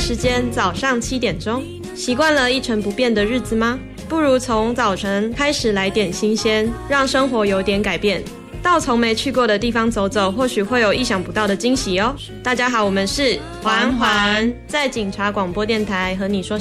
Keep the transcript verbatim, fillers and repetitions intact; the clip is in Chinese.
时间早上七点钟，习惯了一成不变的日子吗？不如从早晨开始来点新鲜，让生活有点改变。到从没去过的地方走走，或许会有意想不到的惊喜哦。大家好，我们是环环，在警察广播电台和你说